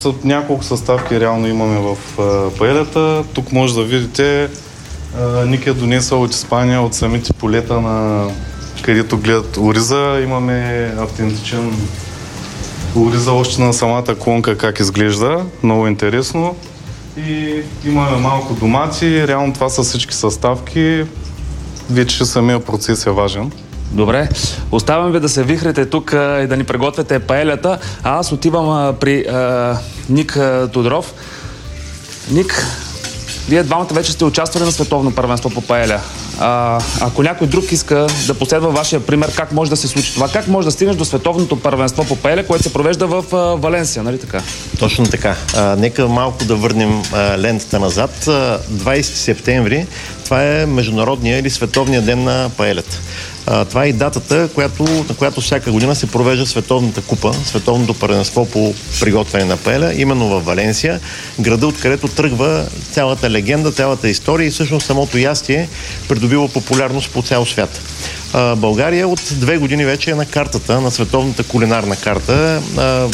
Няколко съставки реално имаме в паелята. Тук може да видите, Ник е донесъл от Испания, от самите полета, където гледат ориза. Имаме автентичен ориза още на самата клонка, как изглежда. Много интересно. И имаме малко домати. Реално това са всички съставки. Вече самия процес е важен. Добре, оставям ви да се вихрите тук и да ни приготвяте паелята, а аз отивам при Ник Тодоров. Ник, вие двамата вече сте участвали на световно първенство по паеля. Ако някой друг иска да последва вашия пример, как може да се случи това? Как може да стигнеш до световното първенство по паеля, което се провежда в Валенсия, нали така? Точно така. Нека малко да върнем лентата назад. 20 септември, това е международния или световния ден на паелята. Това е и датата, на която всяка година се провежда Световната купа, Световното първенство по приготвяне на паеля, именно в Валенсия, града, откъдето тръгва цялата легенда, цялата история и всъщност самото ястие придобива популярност по цял свят. България от 2 години вече е на картата, на световната кулинарна карта.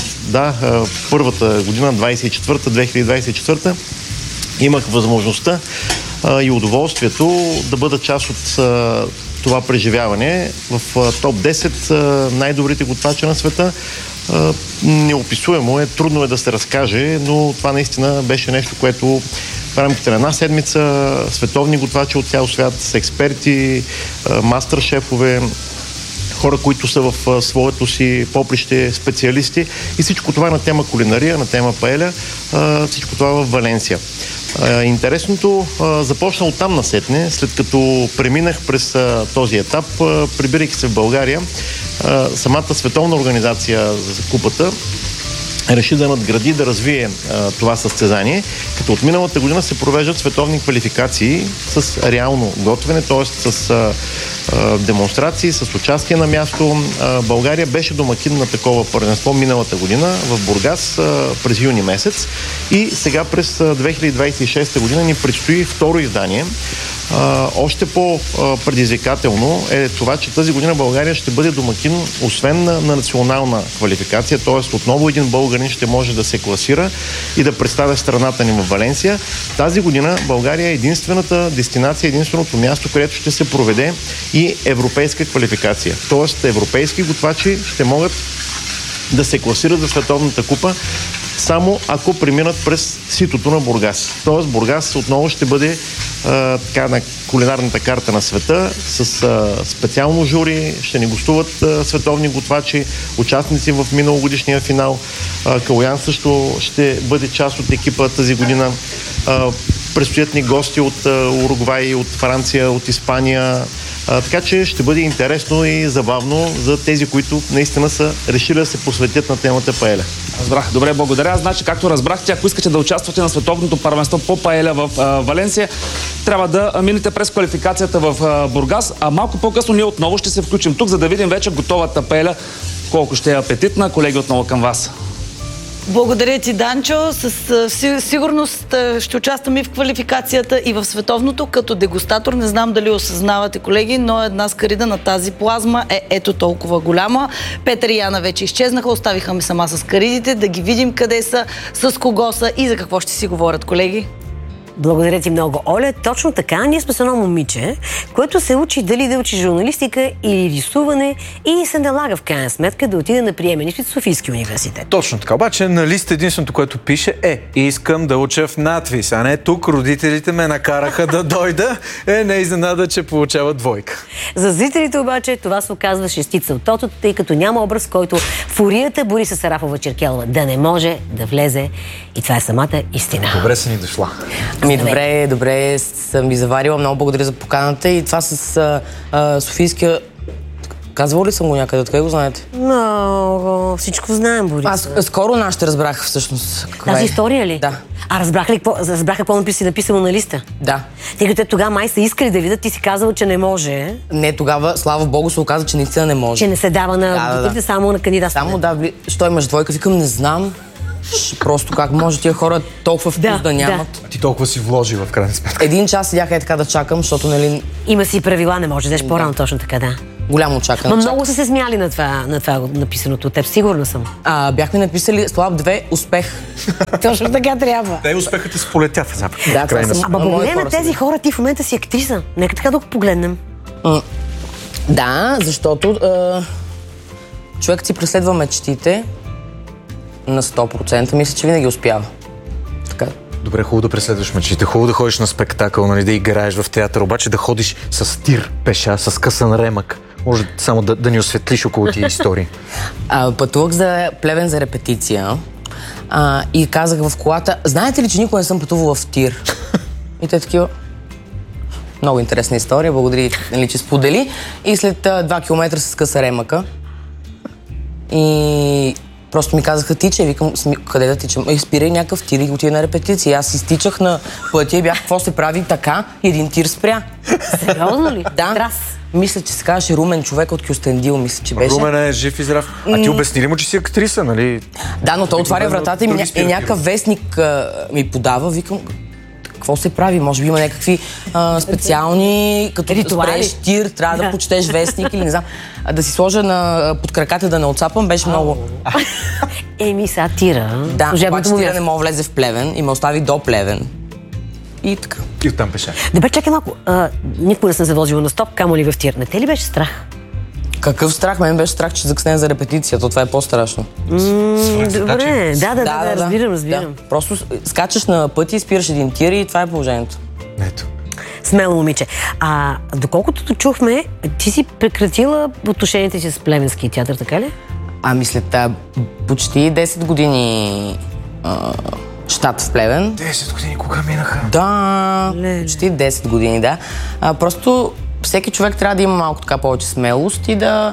Първата година, 2024, имах възможността и удоволствието да бъда част от това преживяване в топ 10 най-добрите готвачи на света. Неописуемо е, трудно е да се разкаже, но това наистина беше нещо, което в рамките на една седмица световни готвачи от цял свят, с експерти, мастер-шефове, хора, които са в своето си поприще специалисти и всичко това на тема кулинария, на тема паеля, всичко това в Валенсия. Интересното започна оттам насетне, след като преминах през този етап, прибирайки се в България, самата световна организация за купата реши да надгради, да развие това състезание, като от миналата година се провеждат световни квалификации с реално готвене, т.е. с демонстрации, с участие на място. България беше домакин на такова първенство миналата година в Бургас през юни месец и сега през 2026 година ни предстои второ издание. Още по-предизвикателно е това, че тази година България ще бъде домакин, освен на национална квалификация, т.е. отново един българин ще може да се класира и да представя страната ни в Валенсия. Тази година България е единствената дестинация, единственото място, където ще се проведе и европейска квалификация. Т.е. европейски готвачи ще могат да се класират за Световната купа само ако преминат през ситото на Бургас. Тоест Бургас отново ще бъде на кулинарната карта на света с специално жури, ще ни гостуват световни готвачи, участници в миналогодишния финал. Калоян също ще бъде част от екипа тази година. Предстоят ни гости от Уругвай, от Франция, от Испания. Така че ще бъде интересно и забавно за тези, които наистина са решили да се посветят на темата паеля. Разбрах. Добре, благодаря. Значи, както разбрахте, ако искате да участвате на световното първенство по паеля в Валенсия, трябва да минете през квалификацията в Бургас, а малко по-късно ние отново ще се включим тук, за да видим вече готовата паеля, колко ще е апетитна. Колеги, отново към вас. Благодаря ти, Данчо. Със сигурност ще участваме и в квалификацията, и в световното като дегустатор. Не знам дали осъзнавате, колеги, но една скарида на тази плазма е ето толкова голяма. Петър и Яна вече изчезнаха, оставиха ме сама с скаридите, да ги видим къде са, с кого са и за какво ще си говорят, колеги. Благодаря ти много, Оля. Точно така, ние сме с едно момиче, което се учи дали да учи журналистика или рисуване и се налага в крайна сметка да отиде на приемен изпит в Софийския университет. Точно така, обаче на лист единственото, което пише искам да уча в надвис, а не тук родителите ме накараха да дойда. Не изненада, че получава двойка. За зрителите обаче това се оказва шестица от тотото, тъй като няма образ, който фурията Бориса Сарафова-Черкелова да не може да влезе и това е самата истина. Добре са ни дошла. Добре съм ви заварила. Много благодаря за поканата и това с Софийския... Казвал ли съм го някъде? Откъде го знаете? Много. Всичко знаем, Борис. Аз скоро нашите разбрах всъщност. Тази история ли? Да. А разбраха какво написано на листа? Да. Тъй като тогава май са искали да видят, ти си казала, че не може. Не, тогава, слава Богу, се оказа, че наистина не може. Че не се дава на родителите, само на кандидатстване. Само да, що имаш двойка? Викам, не знам. Просто как може тия хора толкова вкус да нямат. А ти толкова си вложи в крайна сметка. 1 час седях така да чакам, защото нали... Има си правила, не може да еш по-рано, точно така, да. Голямо очакване. Но много са се смяли на това написаното от теб, сигурна съм. Бяхме написали Слаб 2 успех. Точно така трябва. Да, и успехът ти сполетя в Запад. Да, това са Благодаря на тези хора, ти в момента си актриса. Нека така да го погледнем. Да, защото човек си преследва мечтите на 100%. Мисля, че винаги успява. Така. Добре, хубаво да преследваш мечтите, хубаво да ходиш на спектакъл, нали, да играеш в театър, обаче да ходиш с тир пеша, с късан ремък. Може само да ни осветлиш около тия истории. Пътувах за Плевен за репетиция и казах в колата, знаете ли, че никога не съм пътувала в тир? И те такива... Много интересна история, благодаря, нали, че сподели. И след 2 километра с къса ремъка. И просто ми казаха, тича, викам, къде да тичам? Спирай някакъв тир и отида на репетиция. И аз изтичах на пътя и бях, какво се прави така, и един тир спря. Сериозно ли? Да. Трас. Мисля, че се казваше Румен, човек от Кюстендил, мисля, че беше. Румен е жив и здрав. А ти обясни ли му, че си актриса, нали? Да, но той отваря вратата и някакъв вестник ми подава, викам, какво се прави? Може би има някакви специални, като спреш тир, трябва да почетеш вестник или не знам. Да си сложа под краката да не отцапам, беше много... Еми, сега тира. Да, обаче тира не мога влезе в Плевен и ме остави до Плевен. И така. И оттам пеша. Добре, чакай малко. Никога не съм се возила на стоп, камо ли в тир. Не те ли беше страх? Какъв страх? Мен беше страх, че закъснем за репетицията. Това е по-страшно. Добре, да, разбирам. Да. Просто скачаш на пъти и спираш един тир и това е положението. Ето. Смело момиче. Доколкото чухме, ти си прекратила отношенията си с Плевенския театър, така ли? След почти 10 години щат в Плевен. 10 години кога минаха? Да, почти 10 години, да. Просто всеки човек трябва да има малко така повече смелост и да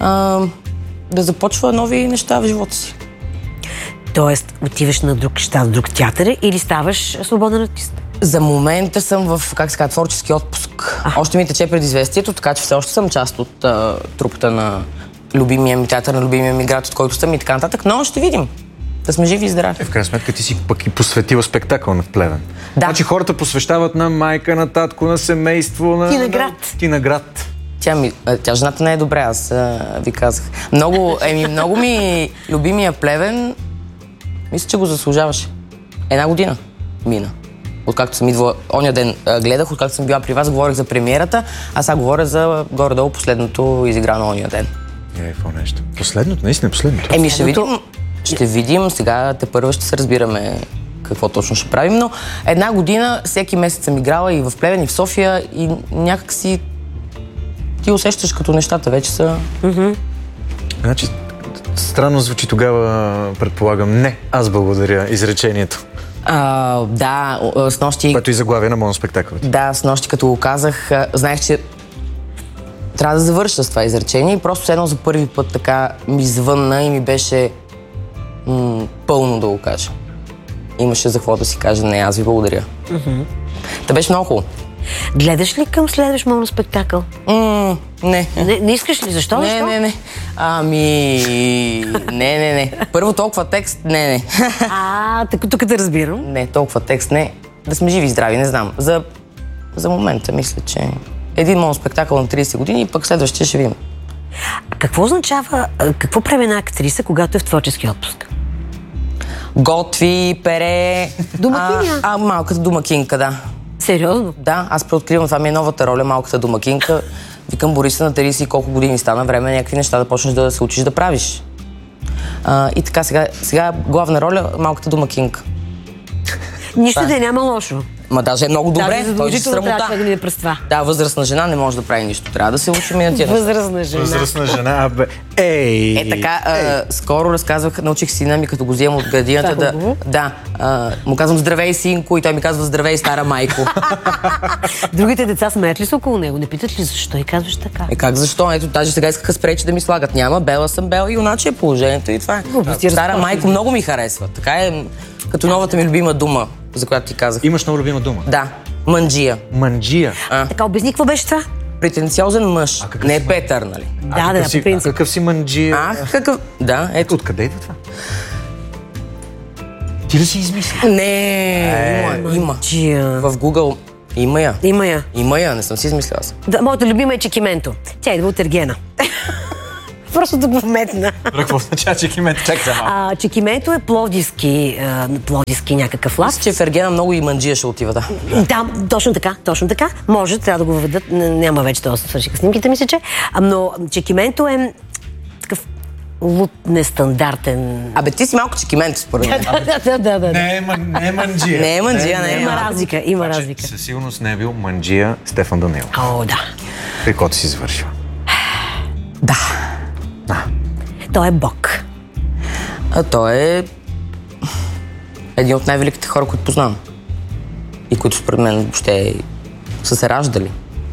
започва нови неща в живота си. Тоест, отиваш на друг щат, друг театър или ставаш свободен артист? За момента съм в, творчески отпуск. Още ми тече предизвестието, така че все още съм част от трупата на любимия ми театър, на любимия ми град, от който съм и така нататък, но ще видим. Да сме живи и здрави. В крайна сметка ти си пък и посветила спектакъл на Плевен. Да. Значи хората посвещават на майка, на татко, на семейство, на... Ти на град. Тя жената не е добре, аз ви казах. Много ми любимия Плевен, мисля, че го заслужаваше. 1 година мина. Откакто съм идвала, оня ден гледах, откакто съм била при вас, говорих за премиерата, а сега говоря за горе-долу последното изиграно оня ден. Какво нещо? Последното? Наистина последното? Ще видим. Сега тепърва ще се разбираме какво точно ще правим, но 1 година всеки месец съм играла и в Плевен, и в София и някак си ти усещаш като нещата вече са... Значи, странно звучи тогава, предполагам, не, аз благодаря изречението. Да, с нощи... Което и заглавие на моят спектакъл. Да, с нощи като го казах, знаех, че трябва да завърша с това изречение и просто едно за първи път така ми звънна и ми беше пълно да го кажа. Имаше за какво да си кажа, не, аз ви благодаря. Та беше много хубаво. Гледаш ли към следващ моноспектакъл? Не. Не искаш ли? Защо? Не. Не. Първо толкова текст, не. Тук да разбирам. Не, толкова текст, не. Да сме живи и здрави, не знам. За момента мисля, че един моноспектакъл на 30 години и пък следващия ще видим. Какво означава, какво прави една актриса, когато е в творчески отпуск? Готви, пере... Домакиня? Малката домакинка, да. Сериозно? Да, аз преоткривам, това ми е новата роля, малката домакинка. Викам, Бориса, на 30 и колко години стана време някакви неща да почнеш да се учиш да правиш. И така, сега главна роля, малката домакинка. Нищо да няма лошо. Даже е много добре. Задължително трябва да мине през това. Да, възрастна жена не може да прави нищо. Трябва да се учи минатира. Възрастна жена. Така, скоро разказвах, научих сина ми, като го вземам от градината, му казвам здравей, синко, и той ми казва здравей, стара майко. Другите деца смеят ли са около него? Не питат ли защо и казваш така? Как защо? Ето, даже сега искаха спречи да ми слагат. Няма, бела съм бела, иначе е положението и това е. Стара майко много ми харесва. Така е, като новата ми любима дума, за която ти казах. Имаш много любима дума? Да. Манджия. Манджия? Така, обясни, какво беше това? Претенциозен мъж. Не е Петър, нали? Да, по принцип. Какъв си манджия? Какъв? Да, ето. Откъде идва това? Ти ли си измисли? Не, има. В Google Има я. Има я. Има я, не съм си измислила аз. Да, моята любима е Чекименто. Тя идва от Ергена. Просто да го вметна. Какво означава Чекименто? Чакай малко. Чекименто е пловдивски някакъв лав. Мисля, че в Ергена много и манджия ще отива, да. Да, точно така. Може, трябва да го въведат. Няма вече това свършиха снимките, мисля, че. Но Чекименто е такъв лут нестандартен. Абе, ти си малко Чекименто, според мен. Да. Не е манджия. Не е манджия, не е. Има разлика. Със сигурност не е бил манджия Стефан Данаилов. О, да. При който си завършил. Да. Той е бог. Той е един от най-великите хора, които познавам. И които според мен въобще са се раждали.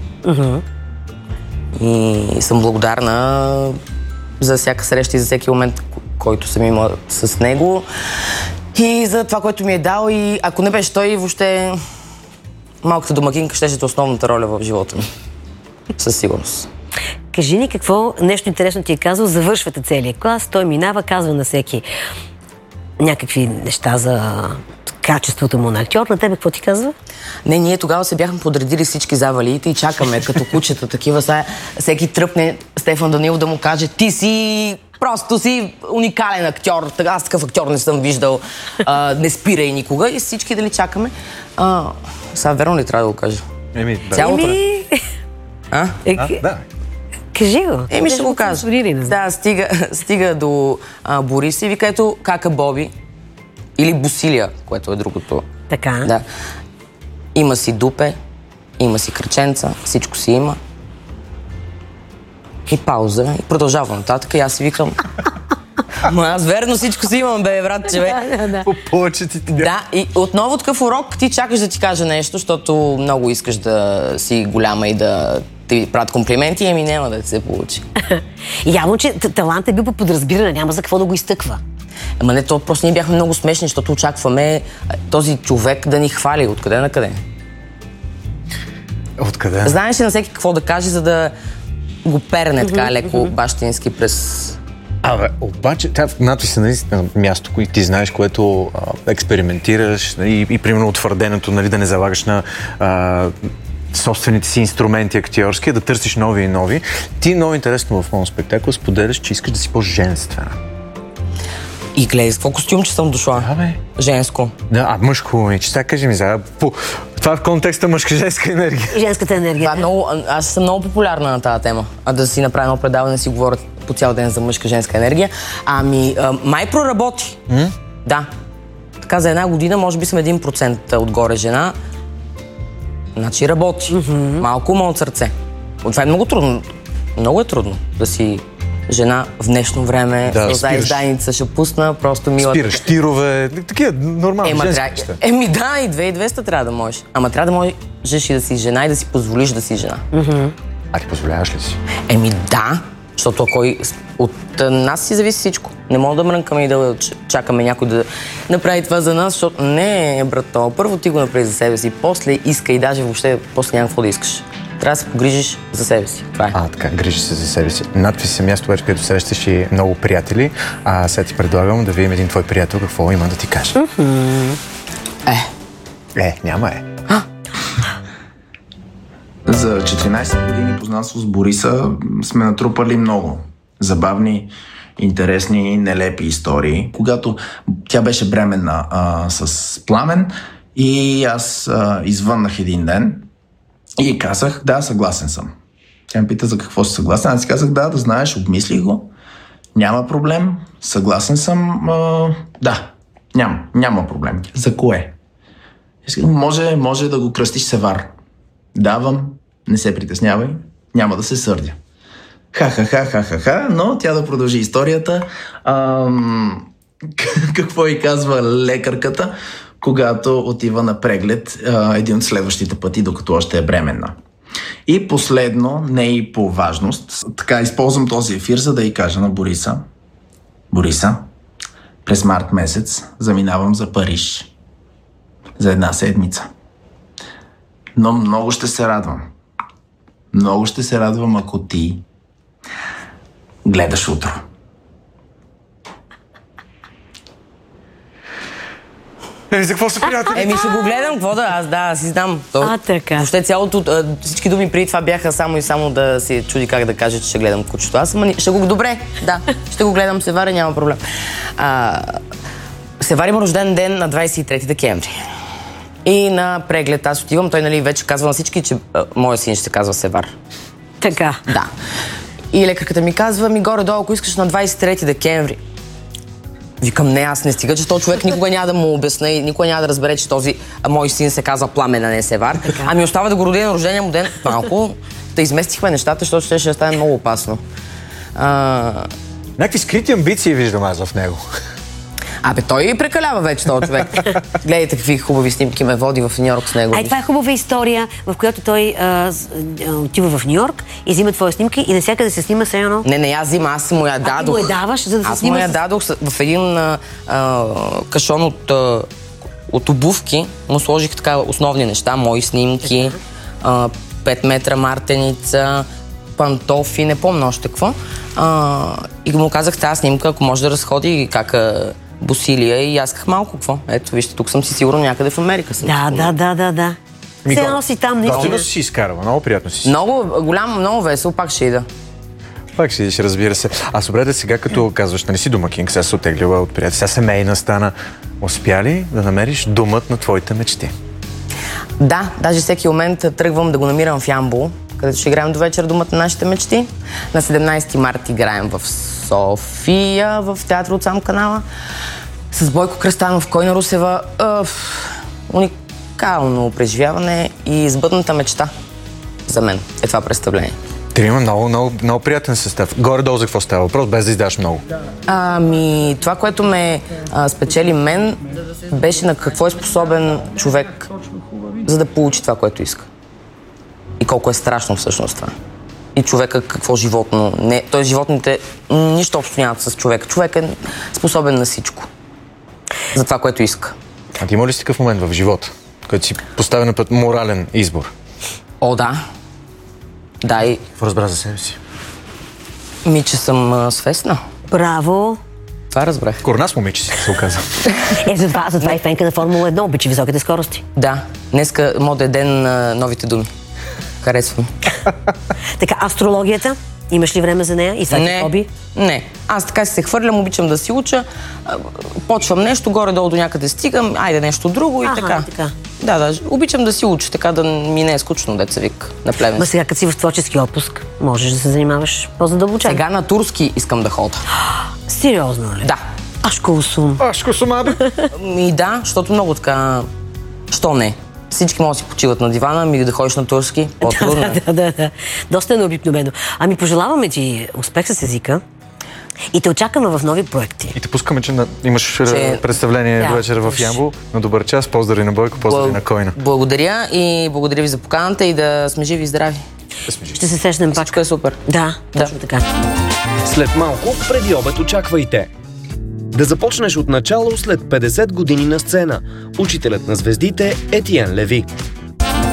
И съм благодарна за всяка среща и за всеки момент, който съм имала с него. И за това, което ми е дал. И ако не беше той, въобще малката домакинка щеше да е основната роля в живота ми. Със сигурност. Кажи ни какво нещо интересно ти е казал. Завършвате целия клас, той минава, казва на всеки някакви неща за качеството му на актьор. На тебе какво ти казва? Не, ние тогава се бяхме подредили всички завалиите и чакаме като кучета такива. Всеки тръпне Стефан Данаилов да му каже: ти си просто си уникален актьор. Аз такъв актьор не съм виждал. Не спирай никога. И всички дали чакаме. Сега верно ли трябва да го кажа? Да. Цялото ли? Да. Кажи го. Ще го кажа. Да, стига до Борис и вика: ето кака Боби. Или Босилия, което е другото. Така. Да. Има си дупе, има си кръченца, всичко си има. И пауза. И продължавам нататък. И аз си викам: аз верно всичко си имам, бе, братче, бе. Да. Повече ти бях. Да, и отново такъв урок, ти чакаш да ти кажа нещо, защото много искаш да си голяма и да ти правят комплименти, ами няма да ти се получи. Явно, че талант е бил по подразбиране, няма за какво да го изтъква. Ама не, то просто ние бяхме много смешни, защото очакваме този човек да ни хвали. Откъде на къде? Откъде? Знаеш ли на всеки какво да каже, за да го перне така леко бащински през... Обаче, надви се наистина място, което ти знаеш, което експериментираш и примерно утвърденото, да не залагаш на собствените си инструменти актьорски, да търсиш нови и нови. Ти много интересно в моят спектакъл споделяш, че искаш да си по-женствена. И гледай, с какво костюмче съм дошла? Женско. Да, мъжко момиче. Сега кажи ми, това е в контекста мъжка-женска енергия. Женската енергия. Аз съм много популярна на тази тема. Да си направя едно предаване, да си говоря по цял ден за мъжка-женска енергия. Май проработи. Да. Така за една година, може би съм 1% отгоре жена. Значи работи. Малко ума от сърце. Това е много трудно. Много е трудно да си жена в днешно време, за издайница ще пусна, просто мила... Спираш тирове, такива нормални женски неща. Да, и 2200 трябва да можеш. Ама трябва да можеш и да си жена и да си позволиш да си жена. А ти позволяваш ли си? Да, защото от нас си зависи всичко. Не мога да мрънкаме и да чакаме някой да направи това за нас, защото не, брато, първо ти го направи за себе си, после иска и даже въобще после няма какво да искаш. Трябва да се погрижиш за себе си. Това е. Така, грижиш се за себе си. Надпис се място, вече където срещаш и много приятели. Сега ти предлагам да видим един твой приятел какво има да ти каже. Няма За 14 години познанство с Бориса сме натрупали много забавни, интересни, нелепи истории. Когато тя беше бременна с Пламен и аз извъннах един ден и казах: да, съгласен съм. Тя ме пита за какво си съгласен. Аз си казах: да знаеш, обмислих го. Няма проблем. Съгласен съм. Да, няма проблем. За кое? Може да го кръстиш Севар. Давам, не се притеснявай, няма да се сърдя. Ха-ха-ха, но тя да продължи историята. Какво й казва лекарката, когато отива на преглед един от следващите пъти, докато още е бременна. И последно, не и по важност, така използвам този ефир, за да й кажа на Бориса: Бориса, през март месец заминавам за Париж за една седмица. Но много ще се радвам. Много ще се радвам, ако ти гледаш утро. За какво са приятели? Ще го гледам, какво аз си знам. Така. Въобще всички думи преди това бяха само и само да се чуди как да каже, че ще гледам кучето. Добре, да, ще го гледам, Севари, няма проблем. Севари има рожден ден на 23 декември. И на преглед аз отивам, той вече казва на всички, че моят син ще се казва Севар. Така. Да. И лекарката ми казва, горе-долу, ако искаш на 23 декември. Викам, не, аз не стига, че този човек никога няма да му обясня и никога няма да разбере, че този мой син се казва Пламен, а не Севар. Остава да го роди на рождения му ден. Малко да изместихме нещата, защото ще стане много опасно. Някакви скрити амбиции виждам аз в него. Той прекалява вече този човек. Гледайте какви хубави снимки ме води в Нью-Йорк с него. Това е хубава история, в която той отива в Нью-Йорк и взима твоя снимки и навсякъде се снима все едно. Не, аз взима, аз му я дадох. Ти му я даваш, за да се снима? Аз му я дадох в един кашон от обувки. Му сложих така основни неща, мои снимки, 5 метра мартеница, пантофи, не помня още какво. И му казах тази снимка, ако може да разходи как Босилия и аз казах малко какво. Ето, вижте, тук съм си сигурно някъде в Америка. Да. Все едно си там. Доста си изкарва, много приятно си. Много весело, пак ще ида. Пак ще идеш, разбира се. Добре, сега като казваш, нали си домакин, сега се отеглила от приятели, сега семейна стана. Успя ли да намериш домът на твоите мечти? Да, даже всеки момент тръгвам да го намирам в Ямбол, където ще играем до вечер домът на нашите мечти. На 17 март играем в София, в театър от сам канала. С Бойко Кръстанов, Койна Русева. Уникално преживяване и сбъдната мечта за мен е това представление. Има много приятен състав. Горе-долу за какво става въпрос, без да издаш много? Това, което ме спечели мен, беше на какво е способен човек, за да получи това, което иска. И колко е страшно всъщност това. И човека какво животно. Той животните нищо общо нямат с човека. Човек е способен на всичко. За това, което иска. А ти има ли си такъв момент в живота, който си поставя на път морален избор? Да. Да и... Какво разбра за себе си? Че съм свестна. Браво. Това разбрах. Корнас момиче си се оказа. Затова и фенка на Формула 1, обича високите скорости. Да. Днеска мода е ден на новите думи. Харесвам. Така, астрологията? Имаш ли време за нея? И това ти хоби? Не. Аз така се хвърлям, обичам да си уча. Почвам нещо, горе-долу до някъде стигам, айде нещо друго и така. Да, обичам да си уча, така да ми не е скучно, деца вик на Плевенски. Сега, като си в творчески отпуск, можеш да се занимаваш по-задълбочено. Сега на турски искам да хода. Сериозно ли? Да. Ашко сум. Да, защото много така... Що не? Всички могат да си почиват на дивана, да ходиш на турски. По-трудно. Да. Доста е необикновено. Пожелаваме ти успех с езика и те очакваме в нови проекти. И те пускаме, че имаш представление до вечера в Ямбол. На добър час. Поздрави на Бойко, поздрави на Койна. Благодаря и благодаря ви за поканата и да сме живи и здрави. Ще се срещнем пак. Всичко е супер. Да, точно така. След малко, преди обед очаквайте. Да започнеш от начало след 50 години на сцена. Учителят на звездите Етиен Леви.